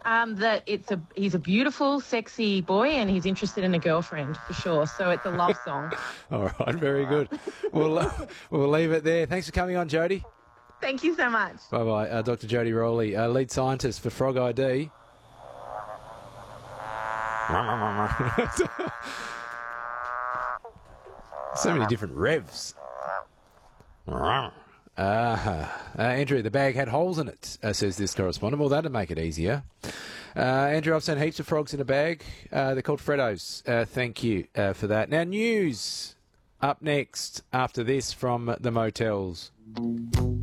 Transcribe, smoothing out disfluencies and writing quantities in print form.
That he's a beautiful, sexy boy and he's interested in a girlfriend for sure. So it's a love song. All right, very good. We'll leave it there. Thanks for coming on, Jody. Thank you so much. Bye-bye. Dr. Jody Rowley, lead scientist for Frog ID. So many different revs. Andrew, the bag had holes in it, says this correspondent. Well, that'd make it easier. Andrew, I've seen heaps of frogs in a bag. They're called Freddos. Thank you for that. Now, news up next after this from the motels.